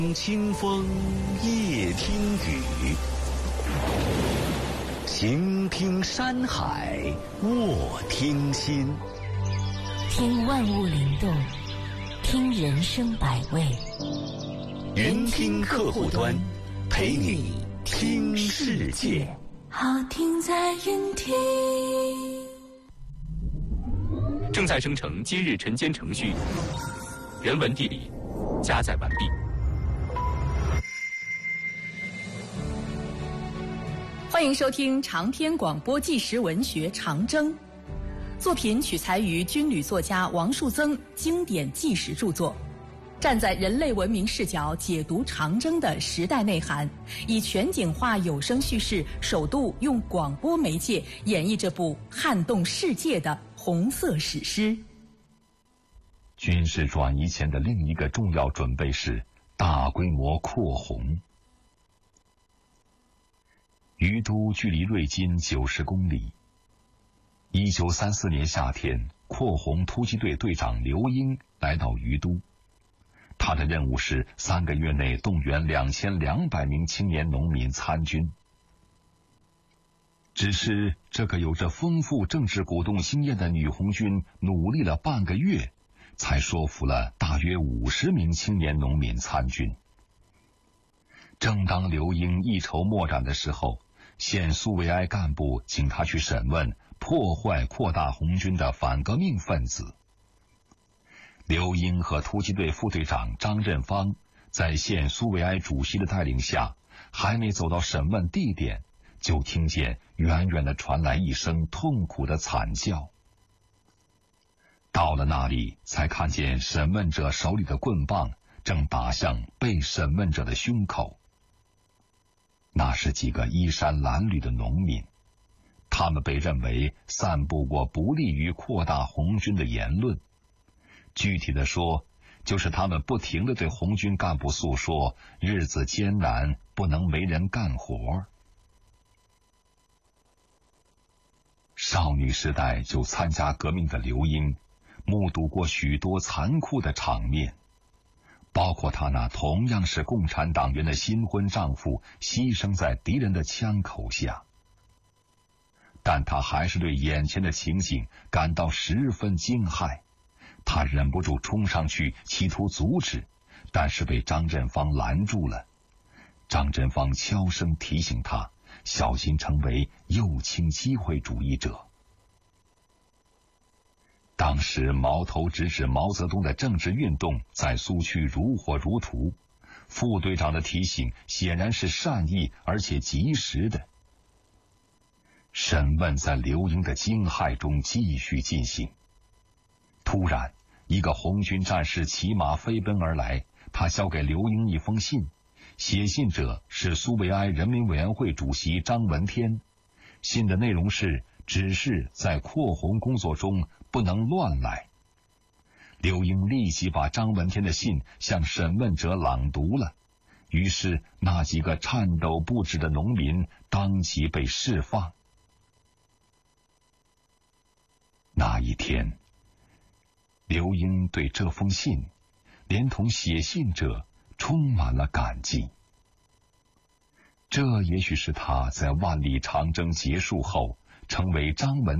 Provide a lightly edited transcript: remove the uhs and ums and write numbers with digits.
清风夜听雨，行听山海卧听心。 听万物灵动，听人生百味。 云听客户端，陪你听世界。 好听在云听。 正在生成今日晨间程序，人文地理加载完毕。 欢迎收听长篇广播纪实文学《长征》，作品取材于军旅作家王树增经典纪实著作，站在人类文明视角解读长征的时代内涵，以全景化有声叙事，首度用广播媒介演绎这部撼动世界的红色史诗。 军事转移前的另一个重要准备是大规模扩红。于都距离瑞金90公里。1934年夏天，扩红突击队队长刘英来到于都，他的任务是3个月内动员2200名青年农民参军。只是这个有着丰富政治鼓动经验的女红军努力了半个月，才说服了大约50名青年农民参军。正当刘英一筹莫展的时候，县苏维埃干部请他去审问破坏扩大红军的反革命分子。刘英和突击队副队长张振芳在县苏维埃主席的带领下，还没走到审问地点，就听见远远地传来一声痛苦的惨叫。到了那里，才看见审问者手里的棍棒正打向被审问者的胸口。那是几个衣衫褴褛的农民，他们被认为散布过不利于扩大红军的言论。具体的说，就是他们不停地对红军干部诉说日子艰难，不能没人干活。少女时代就参加革命的刘英，目睹过许多残酷的场面，包括她那同样是共产党员的新婚丈夫牺牲在敌人的枪口下。但她还是对眼前的情景感到十分惊骇，她忍不住冲上去企图阻止，但是被张振芳拦住了。张振芳悄声提醒她，小心成为右倾机会主义者。当时矛头直指毛泽东的政治运动在苏区如火如荼，副队长的提醒显然是善意而且及时的。审问在刘英的惊骇中继续进行。突然，一个红军战士骑马飞奔而来，他交给刘英一封信，写信者是苏维埃人民委员会主席张闻天。信的内容是指示在扩红工作中不能乱来。刘英立即把张闻天的信向审问者朗读了，于是那几个颤抖不止的农民当即被释放。那一天，刘英对这封信连同写信者充满了感激。这也许是他在万里长征结束后成为张闻